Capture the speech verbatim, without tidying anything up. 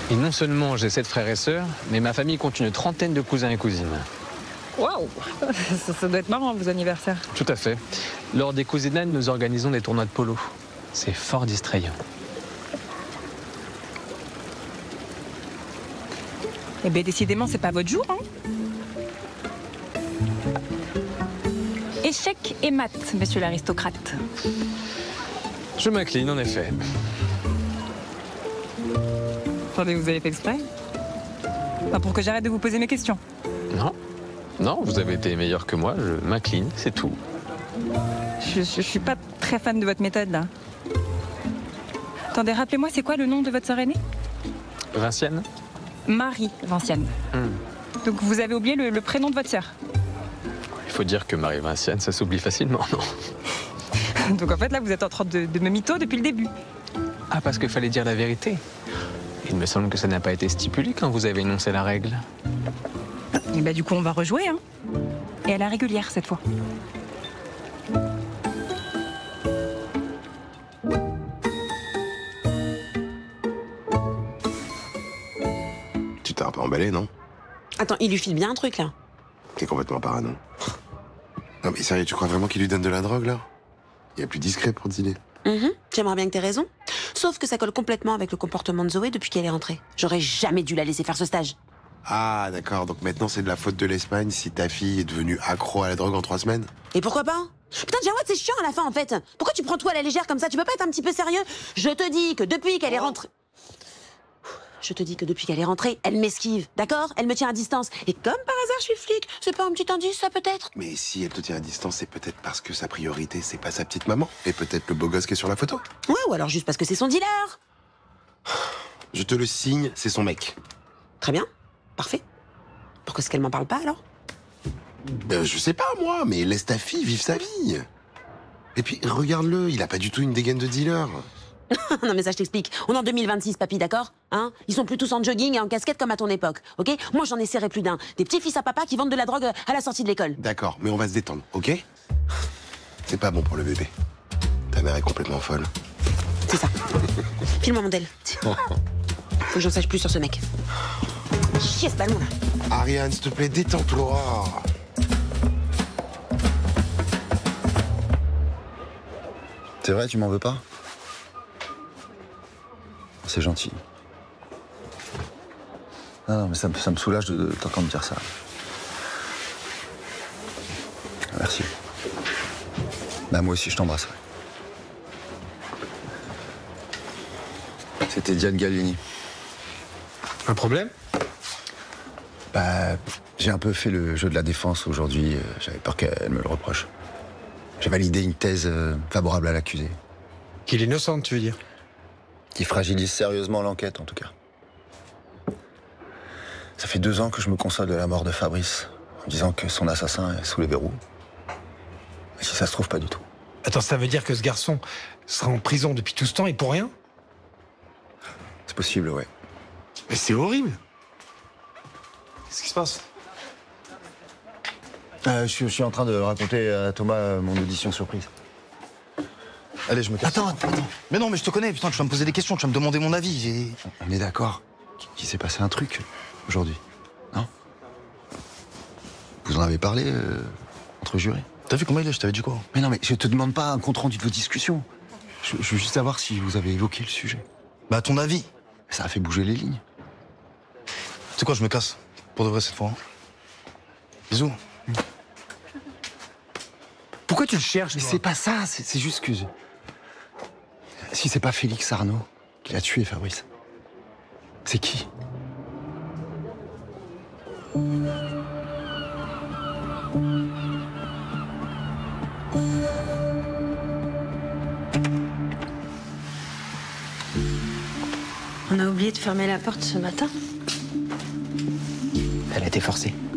Et non seulement j'ai sept frères et sœurs, mais ma famille compte une trentaine de cousins et cousines. Waouh, ça, ça doit être marrant vos anniversaires. Tout à fait. Lors des cousinades, nous organisons des tournois de polo. C'est fort distrayant. Eh bien, décidément, c'est pas votre jour, hein. Échec et maths, monsieur l'aristocrate. Je m'incline, en effet. Attendez, vous avez fait exprès? Enfin, pour que j'arrête de vous poser mes questions. Non. Non, vous avez été meilleur que moi, je m'incline, c'est tout. Je, je, je suis pas très fan de votre méthode, là. Attendez, rappelez-moi, c'est quoi le nom de votre sœur aînée? Vinciane? Marie Vinciane. Hum. Donc vous avez oublié le, le prénom de votre sœur. Il faut dire que Marie Vinciane, ça s'oublie facilement, non? Donc en fait, là, vous êtes en train de, de me mytho depuis le début. Ah, parce qu'il fallait dire la vérité. Il me semble que ça n'a pas été stipulé quand vous avez énoncé la règle. Et bah du coup, on va rejouer, hein. Et à la régulière, cette fois. Tu t'es un peu emballé, non? Attends, il lui file bien un truc, là. T'es complètement parano. Non mais sérieux, tu crois vraiment qu'il lui donne de la drogue, là? Il y a plus discret pour dîner. Mm-hmm. J'aimerais bien que t'aies raison. Sauf que ça colle complètement avec le comportement de Zoé depuis qu'elle est rentrée. J'aurais jamais dû la laisser faire ce stage. Ah, d'accord, donc maintenant c'est de la faute de l'Espagne si ta fille est devenue accro à la drogue en trois semaines? Et pourquoi pas? Putain, Jawad, c'est chiant à la fin, en fait. Pourquoi tu prends tout à la légère comme ça? Tu peux pas être un petit peu sérieux? Je te dis que depuis qu'elle est rentrée... Je te dis que depuis qu'elle est rentrée, elle m'esquive, d'accord? Elle me tient à distance. Et comme par hasard, je suis flic. C'est pas un petit indice, ça, peut-être? Mais si elle te tient à distance, c'est peut-être parce que sa priorité, c'est pas sa petite maman. Et peut-être le beau gosse qui est sur la photo. Ouais, ou alors juste parce que c'est son dealer. Je te le signe, c'est son mec. Très bien. Parfait. Pourquoi est-ce qu'elle m'en parle pas, alors? Ben, je sais pas, moi, mais laisse ta fille vivre sa vie. Et puis, regarde-le, il a pas du tout une dégaine de dealer. Non mais ça je t'explique, on est en deux mille vingt-six papy, d'accord? Hein? Ils sont plus tous en jogging et en casquette comme à ton époque, ok? Moi j'en ai serré plus d'un, des petits fils à papa qui vendent de la drogue à la sortie de l'école. D'accord, mais on va se détendre, ok? C'est pas bon pour le bébé. Ta mère est complètement folle. C'est ça. File-moi mon del. Faut que j'en sache plus sur ce mec. Chier ce ballon là. Ariane, s'il te plaît, détends-toi. C'est vrai, tu m'en veux pas? C'est gentil. Non, non, mais ça, me- ça me soulage de, de t'entendre dire ça. Merci. Bah, moi aussi, je t'embrasserai. C'était Diane Gallieni. Un problème? Bah, j'ai un peu fait le jeu de la défense aujourd'hui. euh, J'avais peur qu'elle me le reproche. J'ai validé une thèse euh, favorable à l'accusé, Qu'il est innocent, tu veux dire? qui fragilise sérieusement l'enquête, en tout cas. Ça fait deux ans que je me console de la mort de Fabrice, en disant que son assassin est sous les verrous. Et si ça se trouve, pas du tout. Attends, ça veut dire que ce garçon sera en prison depuis tout ce temps et pour rien? C'est possible, ouais. Mais c'est horrible. Qu'est-ce qui se passe? Euh, je, suis- je suis en train de raconter à Thomas euh, mon audition surprise. Allez, je me casse. Attends, attends, attends. Mais non, mais je te connais, putain, tu vas me poser des questions, tu vas me demander mon avis. J'ai... On est d'accord qu'il s'est passé un truc aujourd'hui, non? Vous en avez parlé euh, entre jurés? T'as vu comment il est? Je t'avais dit quoi? Mais non, mais je te demande pas un compte-rendu de vos discussions. Je, je veux juste savoir si vous avez évoqué le sujet. Bah, à ton avis. Ça a fait bouger les lignes. Tu sais quoi, je me casse. Pour de vrai cette fois. Hein. Bisous. Pourquoi tu le cherches, Mais toi? c'est pas ça, c'est c'est juste que... je- Si c'est pas Félix Arnaud qui a tué Fabrice, c'est qui? On a oublié de fermer la porte ce matin. Elle a été forcée.